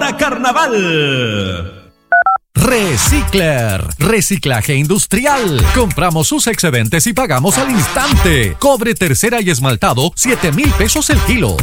para carnaval. Recicler, reciclaje industrial. Compramos sus excedentes y pagamos al instante. Cobre tercera y esmaltado, 7,000 pesos el kilo.